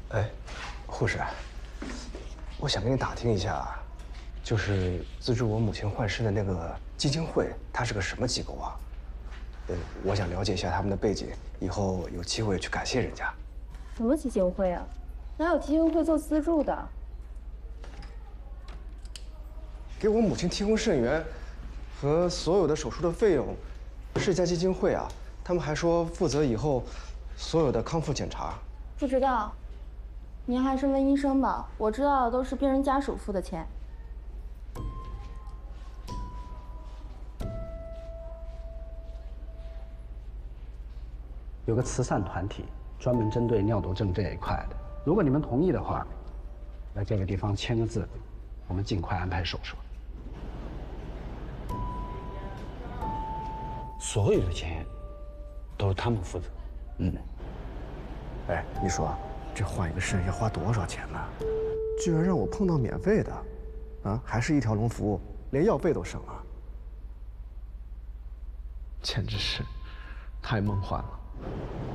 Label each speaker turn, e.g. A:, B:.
A: 哎，护士，我想跟你打听一下，就是资助我母亲换肾的那个基金会，它是个什么机构啊？我想了解一下他们的背景，以后有机会去感谢人家。
B: 什么基金会啊？哪有基金会做资助的？
A: 给我母亲提供肾源和所有的手术的费用，是一家基金会啊。他们还说负责以后所有的康复检查。
B: 不知道，您还是问医生吧。我知道的都是病人家属付的钱。
C: 有个慈善团体专门针对尿毒症这一块的，如果你们同意的话，在这个地方签个字，我们尽快安排手术。
D: 所有的钱都是他们负责。
A: 哎，你说这换一个肾要花多少钱呢？居然让我碰到免费的，啊，还是一条龙服务，连药费都省了，简直是太梦幻了。